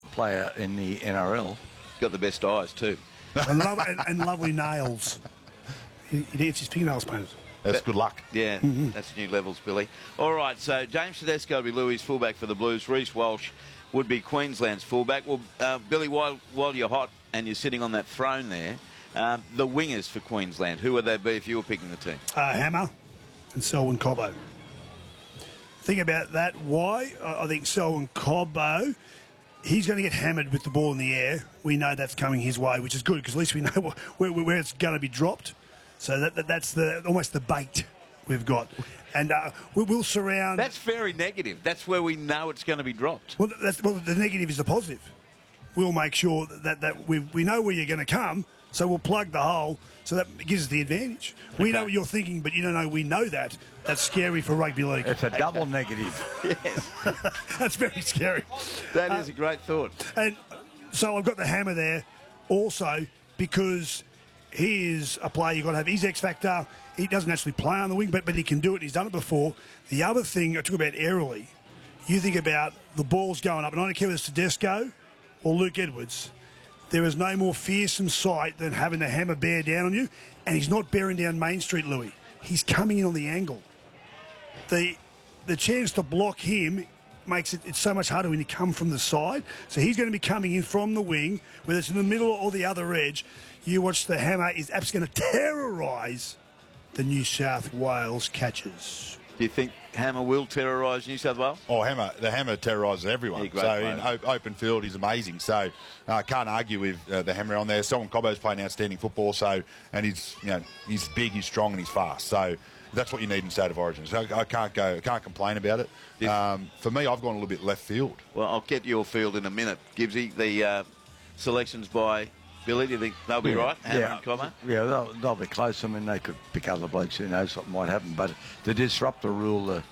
player in the NRL. Got the best eyes too. and lovely nails. He gets his fingernails painted. That's good luck. Yeah, that's new levels, Billy. All right, so James Tedesco will be Louis' fullback for the Blues. Reece Walsh would be Queensland's fullback. Well, Billy, while you're hot and you're sitting on that throne there, the wingers for Queensland, who would they be if you were picking the team? Hammer and Selwyn Cobbo. Think about that. Why? I think Selwyn Cobbo, he's going to get hammered with the ball in the air. We know that's coming his way, which is good because at least we know where it's going to be dropped. So that's almost the bait we've got. And we'll surround... That's very negative. That's where we know it's going to be dropped. Well, the negative is the positive. We'll make sure that we know where you're going to come, so we'll plug the hole, so that gives us the advantage. We know what you're thinking, but you don't know we know that. That's scary for rugby league. It's a double negative. Yes. That's very scary. That is a great thought. And so I've got the hammer there also because he is a player you've got to have his X factor. He doesn't actually play on the wing, but he can do it. He's done it before. The other thing I talk about aerially, you think about the balls going up, and I don't care whether it's Tedesco or Luke Edwards. There is no more fearsome sight than having the hammer bear down on you, and he's not bearing down Main Street, Louis. He's coming in on the angle. The chance to block him makes it's so much harder when you come from the side. So he's going to be coming in from the wing, whether it's in the middle or the other edge. You watch the hammer is absolutely going to terrorise the New South Wales catchers. Do you think Hammer will terrorise New South Wales? Oh, the hammer terrorises everyone. Yeah, so in open field, he's amazing. So I can't argue with the hammer on there. Selwyn Cobbo's playing outstanding football. So he's big, he's strong, and he's fast. So that's what you need in State of Origin. So I can't complain about it. For me, I've gone a little bit left field. Well, I'll get your field in a minute. Gibbsy, the selections by Billy, do you think they'll be right? Hammer and Cobbo? Yeah, they'll be close. I mean, they could pick other blokes. Who knows what might happen. But to disrupt the rule,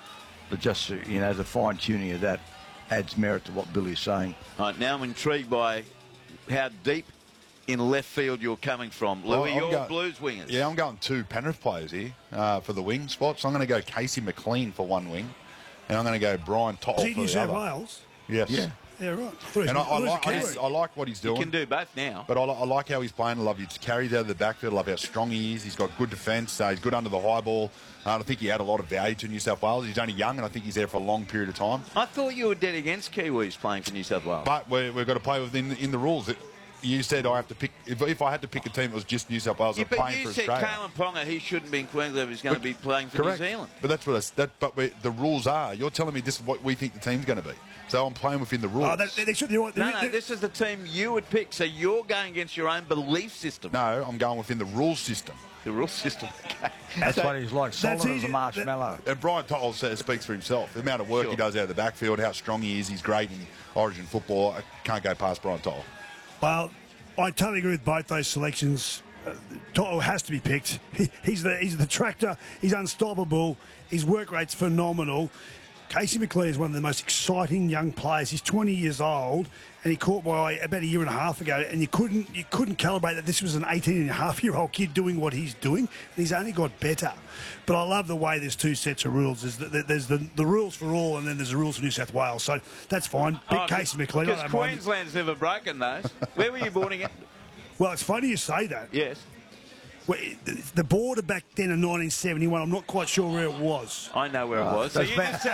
the fine-tuning of that adds merit to what Billy's saying. All right, now I'm intrigued by how deep in left field you're coming from. Louis, you're Blues wingers. Yeah, I'm going 2 Penrith players here for the wing spots. I'm going to go Casey McLean for one wing, and I'm going to go Brian Tottle for the other. New South Wales? Yes. Yeah. Yeah, right. And I like what he's doing. He can do both now. But I like how he's playing. I love his carries out of the backfield. I love how strong he is. He's got good defence. He's good under the high ball. I think he had a lot of value to New South Wales. He's only young, and I think he's there for a long period of time. I thought you were dead against Kiwis playing for New South Wales. But we've got to play within the rules. You said I have to pick. If I had to pick a team, it was just New South Wales. Yeah, but playing you for said Australia. Kalen Ponga, he shouldn't be in Queensland. He's going to be playing for Correct. New Zealand. But that's what the rules are. You're telling me this is what we think the team's going to be. So I'm playing within the rules. Oh, they should, no, this is the team you would pick. So you're going against your own belief system. No, I'm going within the rules system. The rule system. Okay. That's what he's like, solid as a marshmallow. And Brian Tottle speaks for himself. The amount of work he does out of the backfield, how strong he is, he's great in Origin football. I can't go past Brian Tottle. Well, I totally agree with both those selections. Tottle has to be picked. He's the tractor. He's unstoppable. His work rate's phenomenal. Casey McLean is one of the most exciting young players. He's 20 years old, and he caught my eye about a year and a half ago, and you couldn't calibrate that this was an 18-and-a-half-year-old kid doing what he's doing, and he's only got better. But I love the way there's 2 sets of rules. There's the rules for all, and then there's the rules for New South Wales. So that's fine. Pick Casey McLean. Because Queensland's never broken those. Where were you born again? Well, it's funny you say that. Yes. Well, the border back then in 1971, I'm not quite sure where it was. I know where it was. So you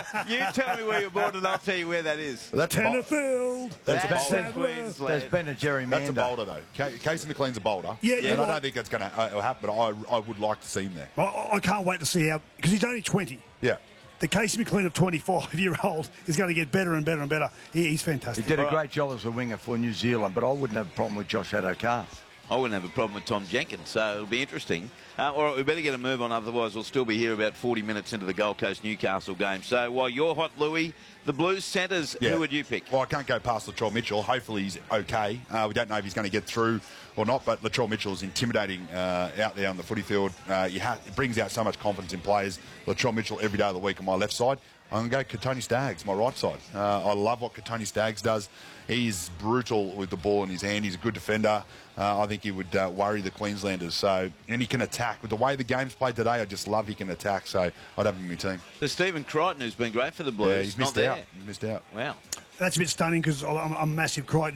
tell me where you're born and I'll tell you where that is. Well, that's Tenterfield. That's Queensland. There's been a gerrymander. That's a boulder, though. Casey McLean's a boulder. Yeah. And I don't think that's going to happen, but I would like to see him there. I can't wait to see how, because he's only 20. Yeah. The Casey McLean of 25-year-old is going to get better and better and better. He's fantastic. He did a great job as a winger for New Zealand, but I wouldn't have a problem with Josh Addo-Carr. I wouldn't have a problem with Tom Jenkins, so it'll be interesting. All right, we better get a move on, otherwise we'll still be here about 40 minutes into the Gold Coast-Newcastle game. So while you're hot, Louis, the Blues centres, who would you pick? Well, I can't go past Latrell Mitchell. Hopefully he's okay. We don't know if he's going to get through or not, but Latrell Mitchell is intimidating out there on the footy field. It brings out so much confidence in players. Latrell Mitchell every day of the week on my left side. I'm going to go Katoni Staggs, my right side. I love what Katoni Staggs does. He's brutal with the ball in his hand. He's a good defender. I think he would worry the Queenslanders. And he can attack. With the way the game's played today, I just love he can attack. So I'd have him in my team. So Stephen Crichton, who's been great for the Blues, he's missed out. He missed out. Wow. That's a bit stunning because I'm a massive Crichton